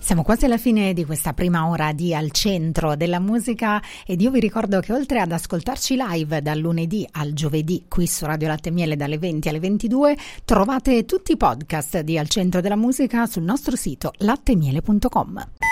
Siamo quasi alla fine di questa prima ora di Al Centro della Musica ed io vi ricordo che oltre ad ascoltarci live dal lunedì al giovedì qui su Radio Latte e Miele dalle 20 alle 22, trovate tutti i podcast di Al Centro della Musica sul nostro sito lattemiele.com.